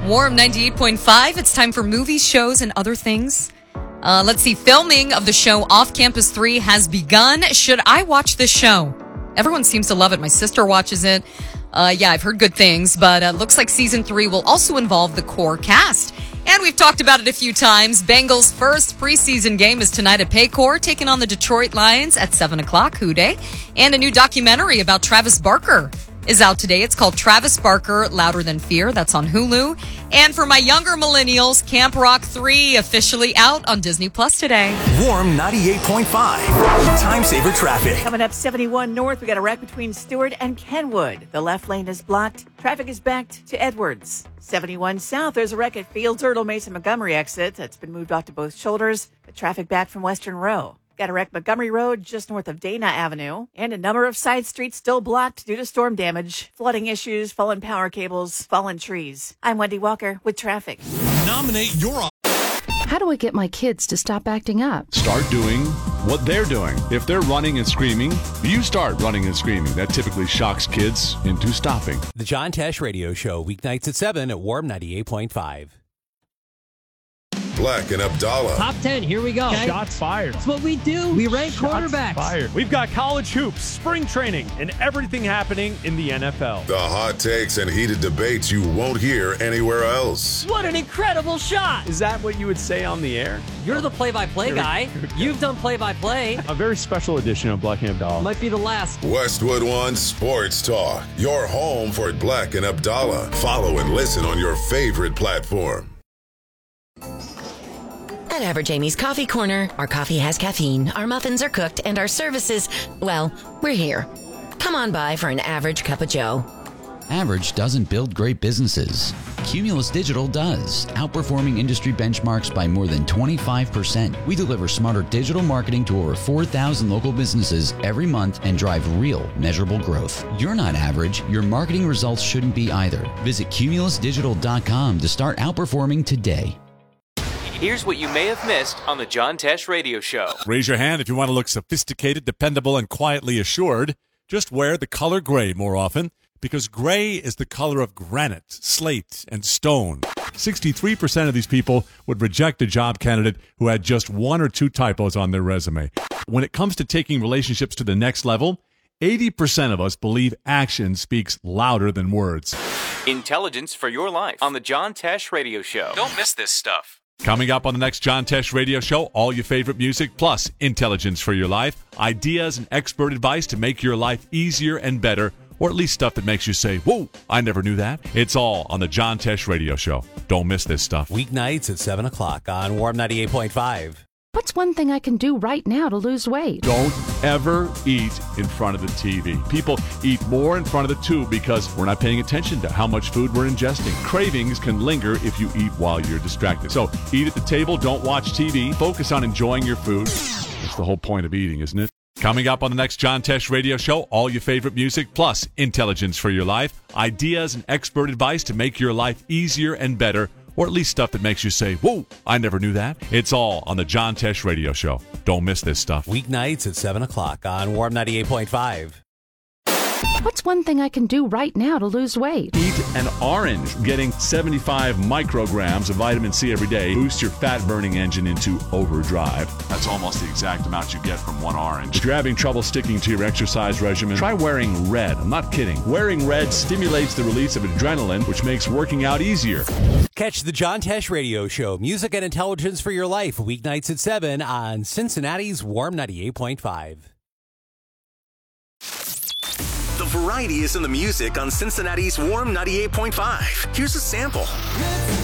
Warm 98.5. It's time for movies, shows, and other things. Let's see. Filming of the show Off Campus 3 has begun. Should I watch this show? Everyone seems to love it. My sister watches it. I've heard good things, but looks like season 3 will also involve the core cast. And we've talked about it a few times. Bengals' first preseason game is tonight at Paycor, taking on the Detroit Lions at 7 o'clock, Who Day. And a new documentary about Travis Barker is out today. It's called Travis Barker, Louder Than Fear. That's on Hulu. And for my younger millennials, Camp Rock 3 officially out on Disney Plus today. Warm 98.5. Time saver traffic. Coming up 71 North, we got a wreck between Stewart and Kenwood. The left lane is blocked. Traffic is backed to Edwards. 71 South, there's a wreck at Fields, Erdel, Mason, Montgomery exit. That's been moved off to both shoulders. The traffic back from Western Row. Got a wreck Montgomery Road just north of Dana Avenue. And a number of side streets still blocked due to storm damage, flooding issues, fallen power cables, fallen trees. I'm Wendy Walker with traffic. Nominate your... How do I get my kids to stop acting up? Start doing what they're doing. If they're running and screaming, you start running and screaming. That typically shocks kids into stopping. The John Tesh Radio Show, weeknights at 7 at Warm 98.5. Black and Abdallah. Top 10, here we go. Okay. Shots fired. That's what we do. We rank quarterbacks. Fired. We've got college hoops, spring training, and everything happening in the NFL. The hot takes and heated debates you won't hear anywhere else. What an incredible shot. Is that what you would say on the air? You're the play-by-play guy. You've done play-by-play. A very special edition of Black and Abdallah. Might be the last. Westwood One Sports Talk. Your home for Black and Abdallah. Follow and listen on your favorite platform. At Average Amy's Coffee Corner, our coffee has caffeine, our muffins are cooked, and our services, well, we're here. Come on by for an average cup of joe. Average doesn't build great businesses. Cumulus Digital does, outperforming industry benchmarks by more than 25%. We deliver smarter digital marketing to over 4,000 local businesses every month and drive real, measurable growth. You're not average. Your marketing results shouldn't be either. Visit cumulusdigital.com to start outperforming today. Here's what you may have missed on the John Tesh Radio Show. Raise your hand if you want to look sophisticated, dependable, and quietly assured. Just wear the color gray more often, because gray is the color of granite, slate, and stone. 63% of these people would reject a job candidate who had just 1 or 2 typos on their resume. When it comes to taking relationships to the next level, 80% of us believe action speaks louder than words. Intelligence for your life on the John Tesh Radio Show. Don't miss this stuff. Coming up on the next John Tesh Radio Show, all your favorite music plus intelligence for your life, ideas and expert advice to make your life easier and better, or at least stuff that makes you say, whoa, I never knew that. It's all on the John Tesh Radio Show. Don't miss this stuff. Weeknights at 7 o'clock on Warm 98.5. What's one thing I can do right now to lose weight? Don't ever eat in front of the TV. People eat more in front of the tube because we're not paying attention to how much food we're ingesting. Cravings can linger if you eat while you're distracted. So eat at the table, don't watch TV, focus on enjoying your food. That's the whole point of eating, isn't it? Coming up on the next John Tesh Radio Show, all your favorite music plus intelligence for your life, ideas and expert advice to make your life easier and better, or at least stuff that makes you say, whoa, I never knew that. It's all on the John Tesh Radio Show. Don't miss this stuff. Weeknights at 7 o'clock on Warm 98.5. What's one thing I can do right now to lose weight? Eat an orange. Getting 75 micrograms of vitamin C every day boosts your fat-burning engine into overdrive. That's almost the exact amount you get from one orange. If you're having trouble sticking to your exercise regimen, try wearing red. I'm not kidding. Wearing red stimulates the release of adrenaline, which makes working out easier. Catch the John Tesh Radio Show, music and intelligence for your life, weeknights at 7 on Cincinnati's Warm 98.5. The variety is in the music on Cincinnati's Warm 98.5. Here's a sample.